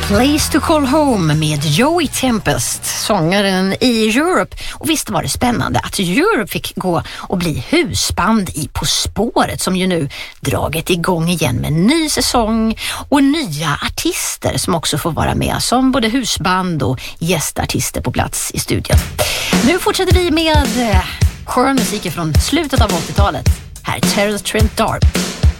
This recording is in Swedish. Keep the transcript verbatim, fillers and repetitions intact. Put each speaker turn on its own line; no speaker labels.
Place to call home med Joey Tempest, sångaren i Europe. Och visst var det spännande att Europe fick gå och bli husband i På spåret, som ju nu dragit igång igen med en ny säsong och nya artister som också får vara med som både husband och gästartister på plats i studion. Nu fortsätter vi med skön musik från slutet av åttiotalet. Här är Terence Trent D'Arby.